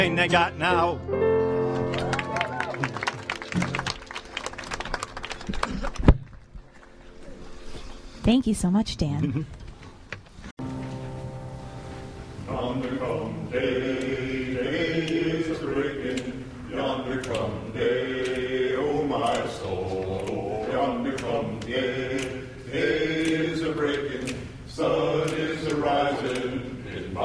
they got now. Thank you so much, Dan. Yonder come day, day is breaking. Yonder come day, oh my soul. Yonder come day.